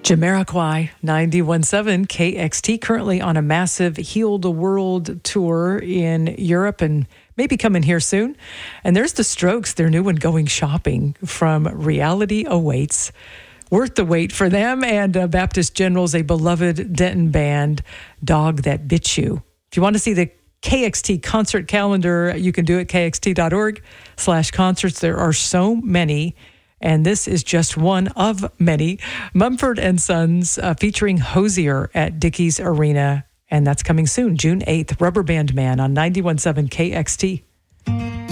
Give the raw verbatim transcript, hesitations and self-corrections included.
Jamiroquai, ninety-one point seven K X T, currently on a massive Heal the World tour in Europe and maybe coming here soon. And there's the Strokes, their new one, Going Shopping, from Reality Awaits. Worth the wait for them, and uh, Baptist General's a beloved Denton band, Dog That Bit You. If you want to see the K X T concert calendar, you can do it kxt.org slash concerts. There are so many. And this is just one of many. Mumford and Sons uh, featuring Hozier at Dickies Arena. And that's coming soon, June eighth. Rubber Band Man on ninety-one point seven K X T.